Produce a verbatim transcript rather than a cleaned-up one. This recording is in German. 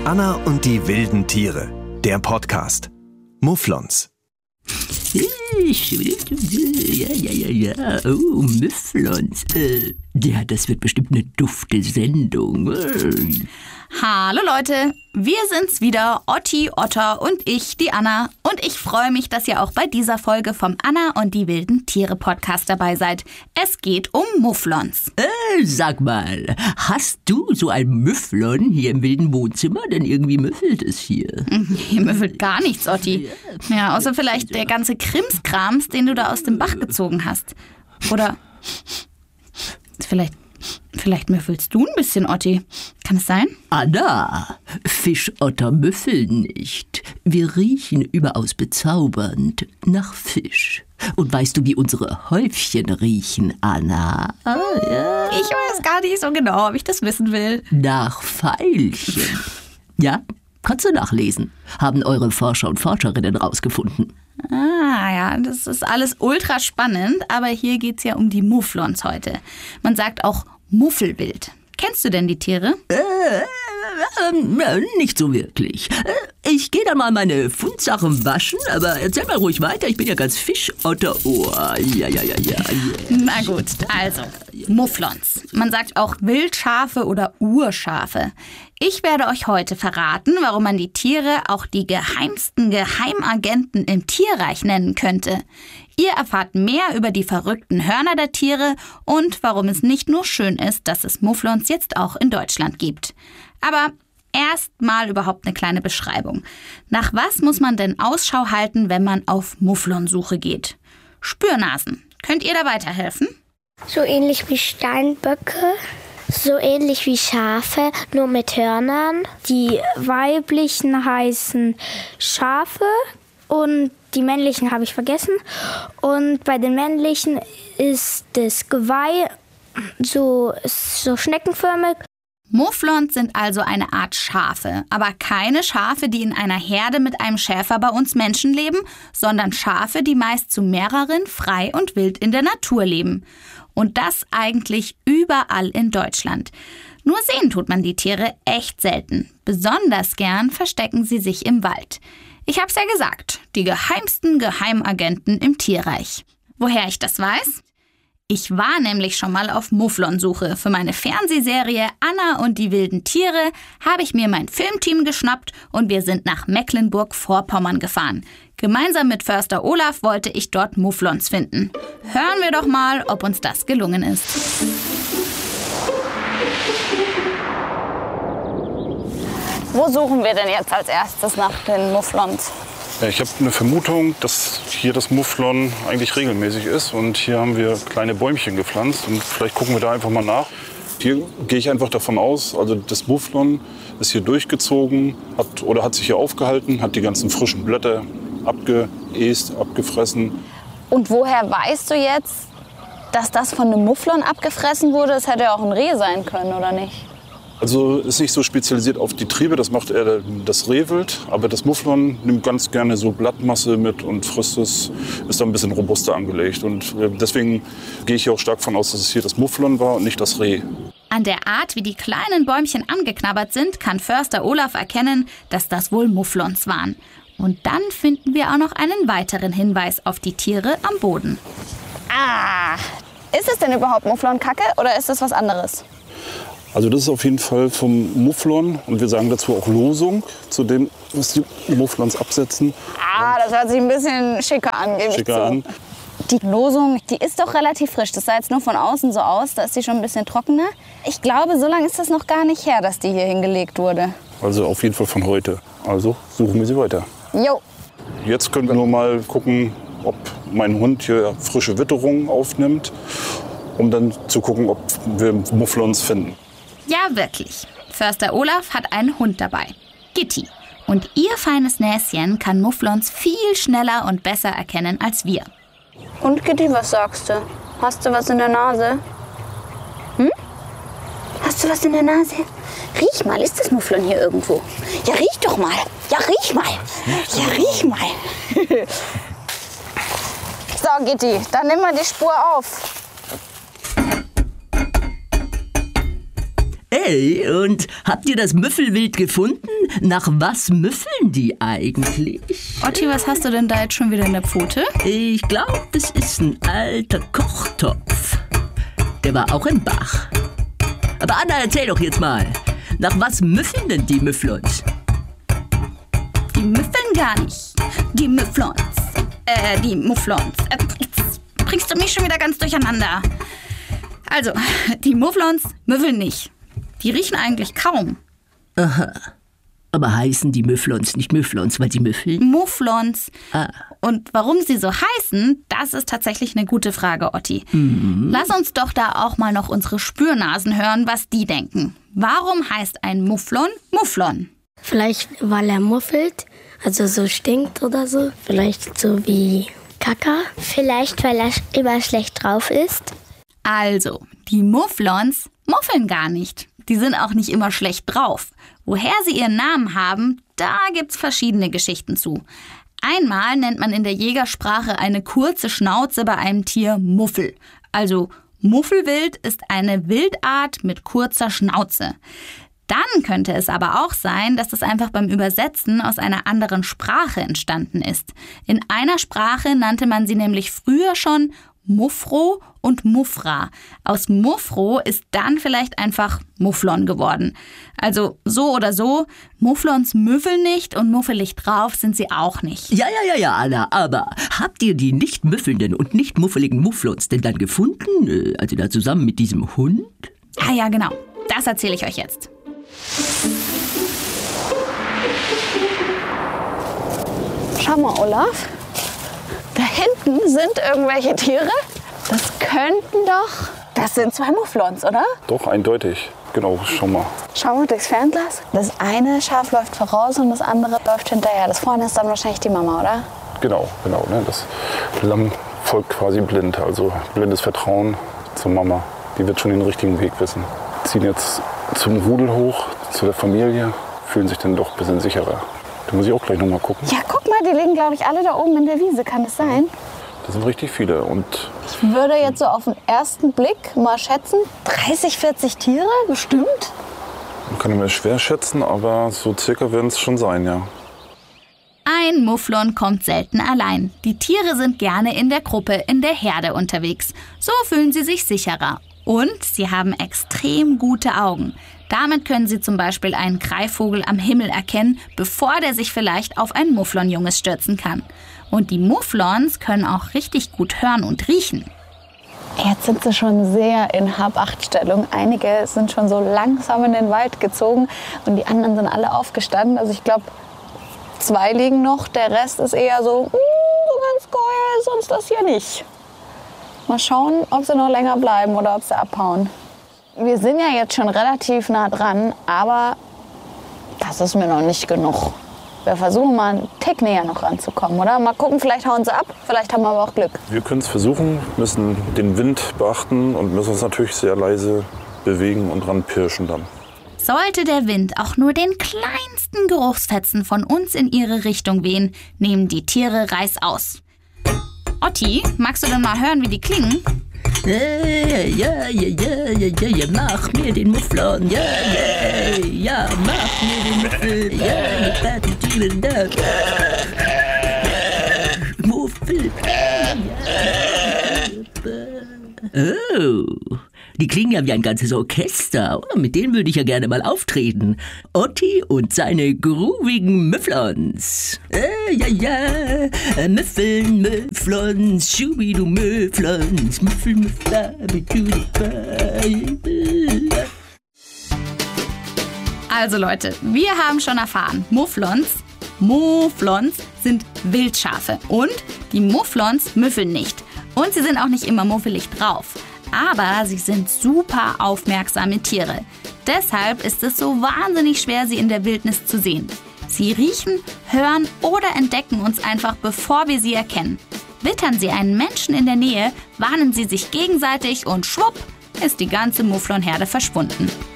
Anna und die wilden Tiere, der Podcast. Mufflons. Ja, ja, ja, ja. Oh, Mufflons. Äh, ja, das wird bestimmt eine dufte Sendung. Hallo Leute, wir sind's wieder, Otti, Otter und ich, die Anna. Und ich freue mich, dass ihr auch bei dieser Folge vom Anna und die wilden Tiere Podcast dabei seid. Es geht um Mufflons. Äh, sag mal, hast du so ein Mufflon hier im wilden Wohnzimmer? Denn irgendwie müffelt es hier. Hier müffelt gar nichts, Otti. Ja, außer vielleicht der ganze Krimskrams, den du da aus dem Bach gezogen hast. Oder vielleicht... Vielleicht müffelst du ein bisschen, Otti. Kann es sein? Anna, Fischotter müffeln nicht. Wir riechen überaus bezaubernd nach Fisch. Und weißt du, wie unsere Häufchen riechen, Anna? Ah, ja. Ich weiß gar nicht so genau, ob ich das wissen will. Nach Veilchen. Ja, kannst du nachlesen. Haben eure Forscher und Forscherinnen rausgefunden. Ah, ja, das ist alles ultra spannend, aber hier geht's ja um die Mufflons heute. Man sagt auch Muffelwild. Kennst du denn die Tiere? Äh, äh, nicht so wirklich. Ich gehe dann mal meine Fundsachen waschen, aber erzähl mal ruhig weiter, ich bin ja ganz Fischotterohr. Ja, ja, ja, ja. Na gut, also, Mufflons. Man sagt auch Wildschafe oder Urschafe. Ich werde euch heute verraten, warum man die Tiere auch die geheimsten Geheimagenten im Tierreich nennen könnte. Ihr erfahrt mehr über die verrückten Hörner der Tiere und warum es nicht nur schön ist, dass es Mufflons jetzt auch in Deutschland gibt. Aber erst mal überhaupt eine kleine Beschreibung. Nach was muss man denn Ausschau halten, wenn man auf Mufflonsuche geht? Spürnasen. Könnt ihr da weiterhelfen? So ähnlich wie Steinböcke, so ähnlich wie Schafe, nur mit Hörnern. Die weiblichen heißen Schafe und die männlichen habe ich vergessen. Und bei den männlichen ist das Geweih so, so schneckenförmig. Mufflons sind also eine Art Schafe, aber keine Schafe, die in einer Herde mit einem Schäfer bei uns Menschen leben, sondern Schafe, die meist zu mehreren frei und wild in der Natur leben. Und das eigentlich überall in Deutschland. Nur sehen tut man die Tiere echt selten. Besonders gern verstecken sie sich im Wald. Ich hab's ja gesagt, die geheimsten Geheimagenten im Tierreich. Woher ich das weiß? Ich war nämlich schon mal auf Mufflonsuche. Für meine Fernsehserie Anna und die wilden Tiere habe ich mir mein Filmteam geschnappt und wir sind nach Mecklenburg-Vorpommern gefahren. Gemeinsam mit Förster Olaf wollte ich dort Mufflons finden. Hören wir doch mal, ob uns das gelungen ist. Wo suchen wir denn jetzt als erstes nach den Mufflons? Ja, ich habe eine Vermutung, dass hier das Mufflon eigentlich regelmäßig ist. Und hier haben wir kleine Bäumchen gepflanzt. Und vielleicht gucken wir da einfach mal nach. Hier gehe ich einfach davon aus, also das Mufflon ist hier durchgezogen hat, oder hat sich hier aufgehalten, hat die ganzen frischen Blätter abgeäst, abgefressen. Und woher weißt du jetzt, dass das von einem Mufflon abgefressen wurde? Es hätte ja auch ein Reh sein können, oder nicht? Also ist nicht so spezialisiert auf die Triebe, das macht eher das Rehwild. Aber das Mufflon nimmt ganz gerne so Blattmasse mit und frisst es, ist da ein bisschen robuster angelegt. Und deswegen gehe ich hier auch stark davon aus, dass es hier das Mufflon war und nicht das Reh. An der Art, wie die kleinen Bäumchen angeknabbert sind, kann Förster Olaf erkennen, dass das wohl Mufflons waren. Und dann finden wir auch noch einen weiteren Hinweis auf die Tiere am Boden. Ah, ist es denn überhaupt Mufflonkacke oder ist es was anderes? Also das ist auf jeden Fall vom Mufflon und wir sagen dazu auch Losung, zu dem, was die Mufflons absetzen. Ah, das hört sich ein bisschen schicker an, gebe ich Schicker zu. an. Die Losung, die ist doch relativ frisch. Das sah jetzt nur von außen so aus, da ist sie schon ein bisschen trockener. Ich glaube, so lange ist das noch gar nicht her, dass die hier hingelegt wurde. Also auf jeden Fall von heute. Also suchen wir sie weiter. Jo. Jetzt können wir nur mal gucken, ob mein Hund hier frische Witterung aufnimmt, um dann zu gucken, ob wir Mufflons finden. Ja, wirklich. Förster Olaf hat einen Hund dabei, Gitti. Und ihr feines Näschen kann Mufflons viel schneller und besser erkennen als wir. Und Gitti, was sagst du? Hast du was in der Nase? Hm? Hast du was in der Nase? Riech mal, ist das Mufflon hier irgendwo? Ja, riech doch mal. Ja, riech mal. Ja, riech mal. So, Gitti, dann nimm mal die Spur auf. Hey, und habt ihr das Müffelwild gefunden? nach was müffeln die eigentlich? Otti, was hast du denn da jetzt schon wieder in der Pfote? Ich glaube, es ist ein alter Kochtopf. Der war auch im Bach. Aber Anna, erzähl doch jetzt mal. Nach was müffeln denn die Müfflons? Die müffeln gar nicht. Die Müfflons. Äh, die Mufflons. Äh, jetzt bringst du mich schon wieder ganz durcheinander. Also, die Mufflons müffeln nicht. Die riechen eigentlich kaum. Aha. Aber heißen die Müfflons nicht Müfflons, weil sie müffeln? Mufflons. Ah. Und warum sie so heißen, das ist tatsächlich eine gute Frage, Otti. Mhm. Lass uns doch da auch mal noch unsere Spürnasen hören, was die denken. Warum heißt ein Mufflon Mufflon? Vielleicht, weil er muffelt, also so stinkt oder so. Vielleicht so wie Kaka. Vielleicht, weil er immer schlecht drauf ist. Also, die Mufflons muffeln gar nicht. Die sind auch nicht immer schlecht drauf. Woher sie ihren Namen haben, da gibt's verschiedene Geschichten zu. Einmal nennt man in der Jägersprache eine kurze Schnauze bei einem Tier Muffel. Also Muffelwild ist eine Wildart mit kurzer Schnauze. Dann könnte es aber auch sein, dass das einfach beim Übersetzen aus einer anderen Sprache entstanden ist. In einer Sprache nannte man sie nämlich früher schon Muffro und Muffra. Aus Muffro ist dann vielleicht einfach Mufflon geworden. Also so oder so, Mufflons müffeln nicht und muffelig drauf sind sie auch nicht. Ja, ja, ja, ja, Anna, aber habt ihr die nicht müffelnden und nicht muffeligen Mufflons denn dann gefunden? Also da zusammen mit diesem Hund? Ah ja, genau. Das erzähle ich euch jetzt. Schau mal, Olaf. Da hinten sind irgendwelche Tiere. Das könnten doch... Das sind zwei Mufflons, oder? Doch, eindeutig. Genau, schau mal. Schau mal durchs Fernglas. Das eine Schaf läuft voraus und das andere läuft hinterher. Das vorne ist dann wahrscheinlich die Mama, oder? Genau, genau. Ne? Das Lamm folgt quasi blind. Also blindes Vertrauen zur Mama. Die wird schon den richtigen Weg wissen. Ziehen jetzt zum Rudel hoch, zu der Familie. Fühlen sich dann doch ein bisschen sicherer. Da muss ich auch gleich noch mal gucken. Ja, guck mal, die liegen, glaube ich, alle da oben in der Wiese. Kann das sein? Das sind richtig viele. Und ich würde jetzt so auf den ersten Blick mal schätzen, dreißig, vierzig Tiere, bestimmt. man kann immer schwer schätzen, aber so circa werden es schon sein, ja. Ein Mufflon kommt selten allein. Die Tiere sind gerne in der Gruppe, in der Herde unterwegs. So fühlen sie sich sicherer. Und sie haben extrem gute Augen. Damit können sie zum Beispiel einen Greifvogel am Himmel erkennen, bevor der sich vielleicht auf ein Mufflonjunges stürzen kann. Und die Mufflons können auch richtig gut hören und riechen. Jetzt sind sie schon sehr in Hab-Acht-Stellung. Einige sind schon so langsam in den Wald gezogen und die anderen sind alle aufgestanden. Also ich glaube, zwei liegen noch. Der Rest ist eher so, so ganz geil ist uns das hier nicht. Mal schauen, ob sie noch länger bleiben oder ob sie abhauen. Wir sind ja jetzt schon relativ nah dran, aber das ist mir noch nicht genug. Wir versuchen mal einen Tick näher noch ranzukommen, oder? Mal gucken, vielleicht hauen sie ab, vielleicht haben wir aber auch Glück. Wir können es versuchen, müssen den Wind beachten und müssen uns natürlich sehr leise bewegen und ranpirschen dann. Sollte der Wind auch nur den kleinsten Geruchsfetzen von uns in ihre Richtung wehen, nehmen die Tiere reißaus. Otti, magst du denn mal hören, wie die klingen? Ja, ja, ja, ja, ja, ja, ja, mach mir den Mufflon, ja, ja, ja, mach mir den Muffel, ja, ja, Muffel, oh, die klingen ja wie ein ganzes Orchester. Oh, mit denen würde ich ja gerne mal auftreten. Otti und seine groovigen Müfflons. Äh, ja, ja, Müffeln, Müfflons, Schubidu Müfflons, Müffel, Müffler, Also Leute, wir haben schon erfahren, Mufflons, Mufflons sind Wildschafe und die Mufflons müffeln nicht. Und sie sind auch nicht immer muffelig drauf. Aber sie sind super aufmerksame Tiere. Deshalb ist es so wahnsinnig schwer, sie in der Wildnis zu sehen. Sie riechen, hören oder entdecken uns einfach, bevor wir sie erkennen. Wittern sie einen Menschen in der Nähe, warnen sie sich gegenseitig und schwupp ist die ganze Mufflonherde verschwunden.